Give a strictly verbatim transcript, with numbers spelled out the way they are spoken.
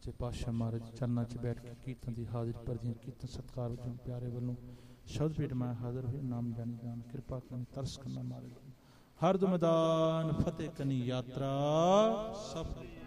सच्चे पातशाह महाराज चरणा च बैठ के कीर्तन की हाजिर पर दी कीर्तन सत्कार वजों प्यारे वालों शब्द भेट मैं हाजिर हुए नाम जानी जान कृपा करनी तरस करना महाराज हर मैदान फतेह कनी यात्रा सफल।